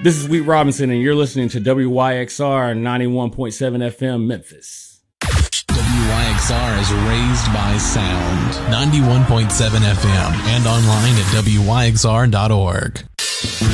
This is Wheat Robinson, and you're listening to WYXR 91.7 FM Memphis. WYXR is raised by sound. 91.7 FM and online at WYXR.org.